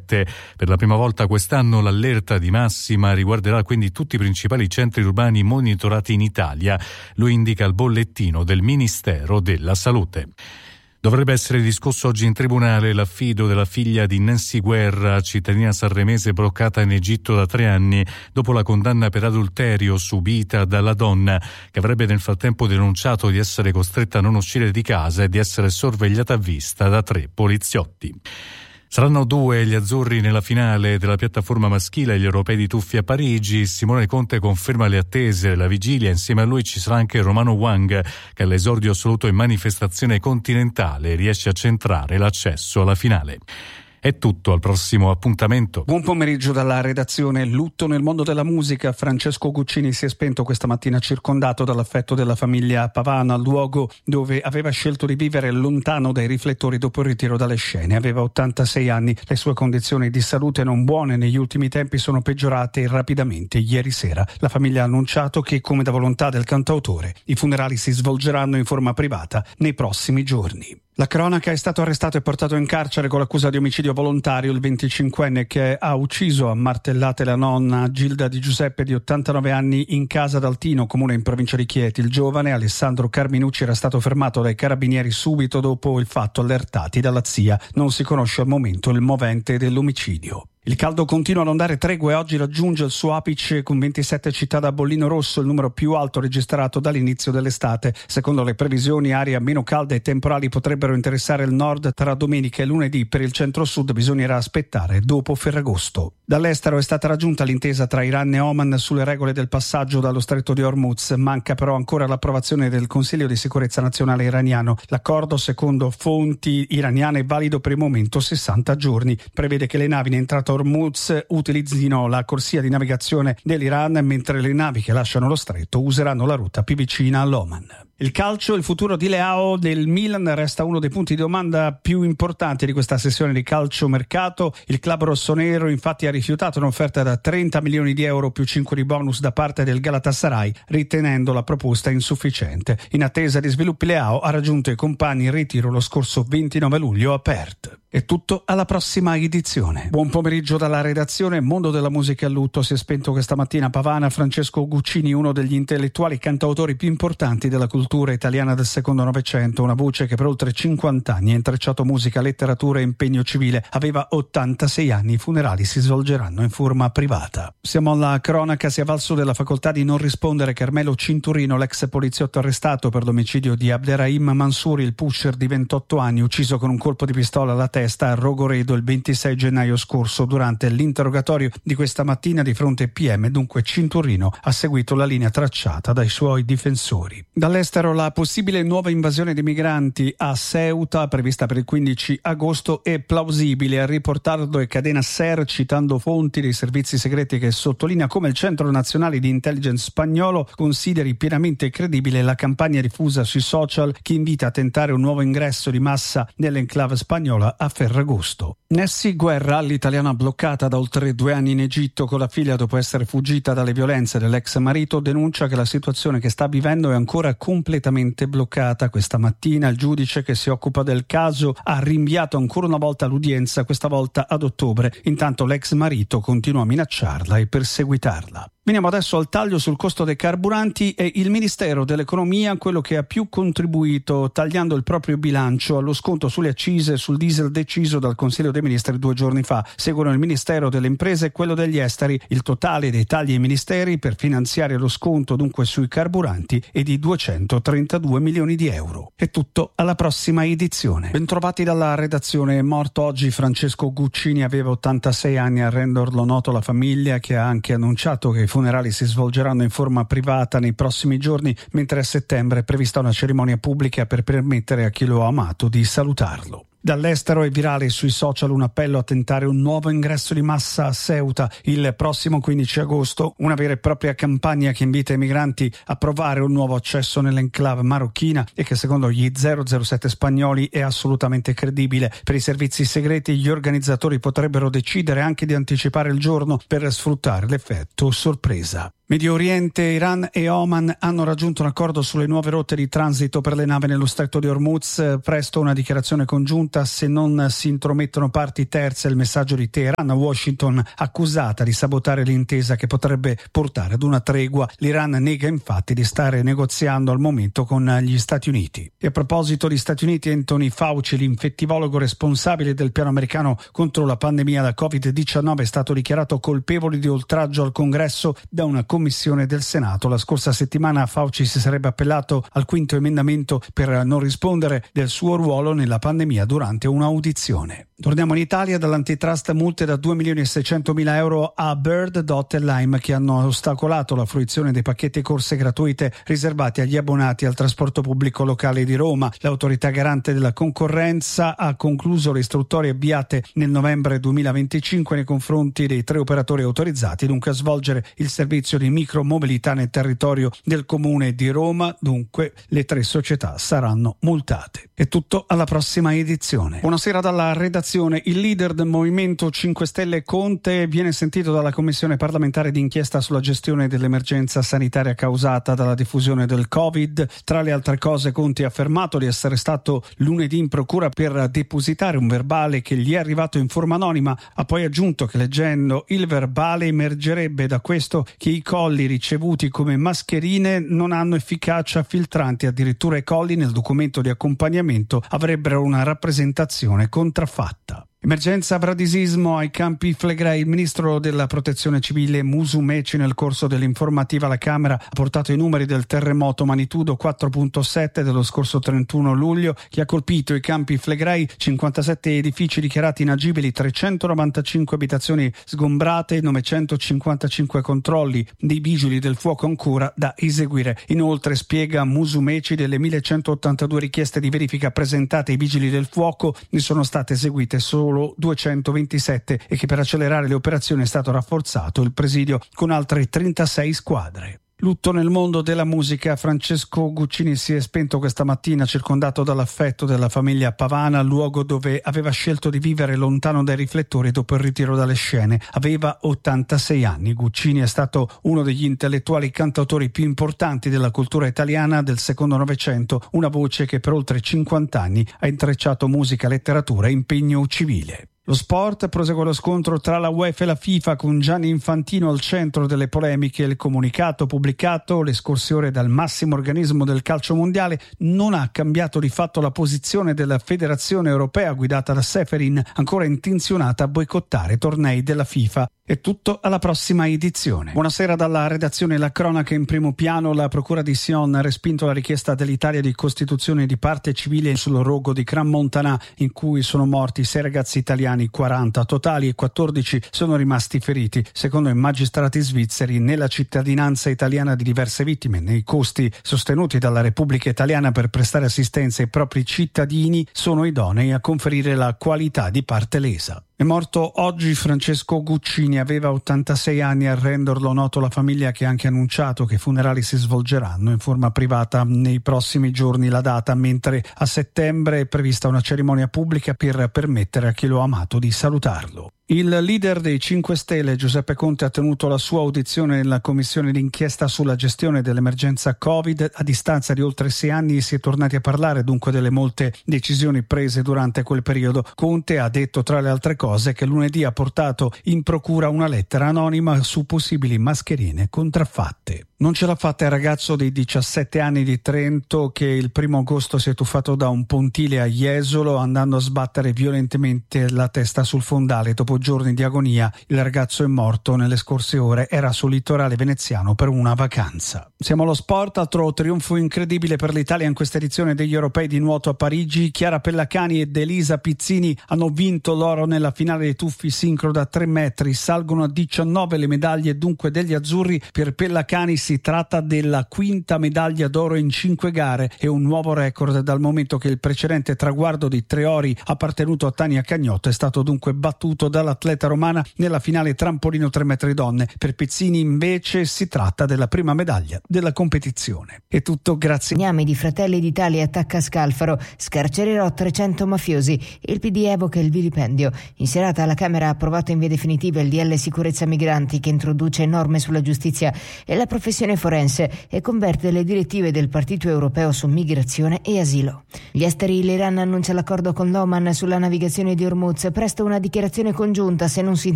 7. Per la prima volta quest'anno l'allerta di massima riguarderà quindi tutti i principali centri urbani monitorati in Italia, lo indica il bollettino del Ministero della Salute. Dovrebbe essere discusso oggi in tribunale l'affido della figlia di Nancy Guerra, cittadina sanremese bloccata in Egitto da 3 anni dopo la condanna per adulterio subita dalla donna, che avrebbe nel frattempo denunciato di essere costretta a non uscire di casa e di essere sorvegliata a vista da 3 poliziotti. Saranno 2 gli azzurri nella finale della piattaforma maschile agli europei di tuffi a Parigi. Simone Conte conferma le attese, la vigilia, insieme a lui ci sarà anche Romano Wang, che all'esordio assoluto in manifestazione continentale riesce a centrare l'accesso alla finale. È tutto, al prossimo appuntamento. Buon pomeriggio dalla redazione. Lutto nel mondo della musica. Francesco Guccini si è spento questa mattina circondato dall'affetto della famiglia a Pavana, luogo dove aveva scelto di vivere lontano dai riflettori dopo il ritiro dalle scene. Aveva 86 anni, le sue condizioni di salute non buone negli ultimi tempi sono peggiorate rapidamente. Ieri sera la famiglia ha annunciato che, come da volontà del cantautore, i funerali si svolgeranno in forma privata nei prossimi giorni. La cronaca: è stato arrestato e portato in carcere con l'accusa di omicidio volontario il 25enne che ha ucciso a martellate la nonna Gilda Di Giuseppe di 89 anni in casa d'Altino, comune in provincia di Chieti. Il giovane Alessandro Carminucci era stato fermato dai carabinieri subito dopo il fatto, allertati dalla zia. Non si conosce al momento il movente dell'omicidio. Il caldo continua a non dare tregua e oggi raggiunge il suo apice con 27 città da bollino rosso, il numero più alto registrato dall'inizio dell'estate. Secondo le previsioni, aria meno calda e temporali potrebbero interessare il nord tra domenica e lunedì. Per il centro-sud bisognerà aspettare dopo Ferragosto. Dall'estero è stata raggiunta l'intesa tra Iran e Oman sulle regole del passaggio dallo stretto di Hormuz. Manca però ancora l'approvazione del Consiglio di sicurezza nazionale iraniano. L'accordo, secondo fonti iraniane, è valido per il momento 60 giorni. Prevede che le navi in entrata Hormuz utilizzino la corsia di navigazione dell'Iran, mentre le navi che lasciano lo stretto useranno la rotta più vicina all'Oman. Il calcio: il futuro di Leao del Milan resta uno dei punti di domanda più importanti di questa sessione di calciomercato. Il club rossonero infatti ha rifiutato un'offerta da 30 milioni di euro più 5 di bonus da parte del Galatasaray, ritenendo la proposta insufficiente. In attesa di sviluppi, Leao ha raggiunto i compagni in ritiro lo scorso 29 luglio a Perth. È tutto, alla prossima edizione. Buon pomeriggio dalla redazione. Mondo della musica a lutto. Si è spento questa mattina a Pavana Francesco Guccini, uno degli intellettuali cantautori più importanti della cultura italiana del secondo Novecento, una voce che per oltre 50 anni ha intrecciato musica, letteratura e impegno civile. Aveva 86 anni, i funerali si svolgeranno in forma privata. Siamo alla cronaca. Si è avvalso della facoltà di non rispondere Carmelo Cinturino, l'ex poliziotto arrestato per l'omicidio di Abderrahim Mansouri, il pusher di 28 anni, ucciso con un colpo di pistola alla testa a Rogoredo il 26 gennaio scorso. Durante l'interrogatorio di questa mattina di fronte ai PM, dunque, Cinturino ha seguito la linea tracciata dai suoi difensori. Dall'estero, la possibile nuova invasione di migranti a Ceuta, prevista per il 15 agosto, è plausibile. A riportarlo è Cadena Ser, citando fonti dei servizi segreti, che sottolinea come il Centro Nazionale di Intelligence spagnolo consideri pienamente credibile la campagna diffusa sui social che invita a tentare un nuovo ingresso di massa nell'enclave spagnola a Ferragosto. Nancy Guerra, l'italiana bloccata da oltre 2 anni in Egitto con la figlia dopo essere fuggita dalle violenze dell'ex marito, denuncia che la situazione che sta vivendo è ancora completamente bloccata. Questa mattina il giudice che si occupa del caso ha rinviato ancora una volta l'udienza, questa volta ad ottobre. Intanto l'ex marito continua a minacciarla e perseguitarla. Veniamo adesso al taglio sul costo dei carburanti. È il Ministero dell'Economia quello che ha più contribuito, tagliando il proprio bilancio allo sconto sulle accise sul diesel deciso dal Consiglio dei Ministri 2 giorni fa. Seguono il Ministero delle Imprese e quello degli Esteri. Il totale dei tagli ai ministeri per finanziare lo sconto dunque sui carburanti è di 232 milioni di euro. È tutto, alla prossima edizione. Bentrovati dalla redazione. È morto oggi Francesco Guccini, aveva 86 anni. A renderlo noto la famiglia, che ha anche annunciato che i funerali si svolgeranno in forma privata nei prossimi giorni, mentre a settembre è prevista una cerimonia pubblica per permettere a chi lo ha amato di salutarlo. Dall'estero è virale sui social un appello a tentare un nuovo ingresso di massa a Ceuta il prossimo 15 agosto, una vera e propria campagna che invita i migranti a provare un nuovo accesso nell'enclave marocchina e che secondo gli 007 spagnoli è assolutamente credibile. Per i servizi segreti gli organizzatori potrebbero decidere anche di anticipare il giorno per sfruttare l'effetto sorpresa. Medio Oriente, Iran e Oman hanno raggiunto un accordo sulle nuove rotte di transito per le navi nello stretto di Hormuz. Presto una dichiarazione congiunta aiuta se non si intromettono parti terze. Il messaggio di Teheran. Washington accusata di sabotare l'intesa che potrebbe portare ad una tregua. L'Iran nega infatti di stare negoziando al momento con gli Stati Uniti. E a proposito di Stati Uniti, Anthony Fauci, l'infettivologo responsabile del piano americano contro la pandemia da Covid-19, è stato dichiarato colpevole di oltraggio al Congresso da una commissione del Senato. La scorsa settimana Fauci si sarebbe appellato al quinto emendamento per non rispondere del suo ruolo nella pandemia durante un'audizione. Torniamo in Italia. Dall'antitrust multe da 2.600.000 euro a Bird, Dot e Lime, che hanno ostacolato la fruizione dei pacchetti corse gratuite riservati agli abbonati al trasporto pubblico locale di Roma. L'autorità garante della concorrenza ha concluso le istruttorie avviate nel novembre 2025 nei confronti dei 3 operatori autorizzati dunque a svolgere il servizio di micromobilità nel territorio del comune di Roma. Dunque le 3 società saranno multate. È tutto, alla prossima edizione. Buonasera dalla redazione. Il leader del Movimento 5 Stelle, Conte, viene sentito dalla Commissione parlamentare d'inchiesta sulla gestione dell'emergenza sanitaria causata dalla diffusione del Covid. Tra le altre cose, Conte ha affermato di essere stato lunedì in procura per depositare un verbale che gli è arrivato in forma anonima. Ha poi aggiunto che leggendo il verbale emergerebbe da questo che i colli ricevuti come mascherine non hanno efficacia filtrante, addirittura i colli nel documento di accompagnamento avrebbero una rappresentazione contraffatta. Emergenza bradisismo ai Campi Flegrei. Il ministro della protezione civile Musumeci, nel corso dell'informativa alla Camera, ha portato i numeri del terremoto magnitudo 4.7 dello scorso 31 luglio che ha colpito i Campi Flegrei, 57 edifici dichiarati inagibili, 395 abitazioni sgombrate, 955 controlli dei vigili del fuoco ancora da eseguire. Inoltre, spiega Musumeci, delle 1182 richieste di verifica presentate ai vigili del fuoco ne sono state eseguite solo 227 e che per accelerare le operazioni è stato rafforzato il presidio con altre 36 squadre. Lutto nel mondo della musica. Francesco Guccini si è spento questa mattina circondato dall'affetto della famiglia Pavana, luogo dove aveva scelto di vivere lontano dai riflettori dopo il ritiro dalle scene. Aveva 86 anni. Guccini è stato uno degli intellettuali cantautori più importanti della cultura italiana del secondo Novecento, una voce che per oltre 50 anni ha intrecciato musica, letteratura e impegno civile. Lo sport, prosegue lo scontro tra la UEFA e la FIFA con Gianni Infantino al centro delle polemiche. Il comunicato pubblicato le scorse ore dal massimo organismo del calcio mondiale non ha cambiato di fatto la posizione della Federazione Europea guidata da Seferin, ancora intenzionata a boicottare tornei della FIFA. È tutto, alla prossima edizione. Buonasera dalla redazione. La cronaca in primo piano. La procura di Sion ha respinto la richiesta dell'Italia di costituzione di parte civile sul rogo di Gran Montana, in cui sono morti 6 ragazzi italiani, 40 totali, e 14 sono rimasti feriti. Secondo i magistrati svizzeri, nella cittadinanza italiana di diverse vittime, nei costi sostenuti dalla Repubblica Italiana per prestare assistenza ai propri cittadini, sono idonei a conferire la qualità di parte lesa. È morto oggi Francesco Guccini, aveva 86 anni. A renderlo noto la famiglia, che ha anche annunciato che i funerali si svolgeranno in forma privata nei prossimi giorni. La data, mentre a settembre è prevista una cerimonia pubblica per permettere a chi lo ha amato di salutarlo. Il leader dei 5 Stelle, Giuseppe Conte, ha tenuto la sua audizione nella commissione d'inchiesta sulla gestione dell'emergenza Covid. A distanza di oltre 6 anni si è tornati a parlare dunque delle molte decisioni prese durante quel periodo. Conte ha detto, tra le altre cose, che lunedì ha portato in procura una lettera anonima su possibili mascherine contraffatte. Non ce l'ha fatta il ragazzo dei 17 anni di Trento che il 1 agosto si è tuffato da un pontile a Jesolo andando a sbattere violentemente la testa sul fondale. Dopo giorni di agonia il ragazzo è morto nelle scorse ore, era sul litorale veneziano per una vacanza. Siamo allo sport. Altro trionfo incredibile per l'Italia in questa edizione degli europei di nuoto a Parigi. Chiara Pellacani ed Elisa Pizzini hanno vinto l'oro nella finale dei tuffi sincro da 3 metri. Salgono a 19 le medaglie dunque degli azzurri. Per Pellacani si tratta della 5ª medaglia d'oro in 5 gare e un nuovo record, dal momento che il precedente traguardo di 3 ori appartenuto a Tania Cagnotto è stato dunque battuto dall'atleta romana nella finale trampolino 3 metri donne. Per Pizzini invece si tratta della prima medaglia della competizione. È tutto, grazie. Gnami di Fratelli d'Italia attacca Scalfaro, scarcererò 300 mafiosi, il PD evoca il vilipendio. In serata la Camera ha approvato in via definitiva il DL Sicurezza Migranti, che introduce norme sulla giustizia e la professione commissione forense e converte le direttive del Partito Europeo su migrazione e asilo. Gli esteri, l'Iran annuncia l'accordo con l'Oman sulla navigazione di Hormuz, presto una dichiarazione congiunta se non si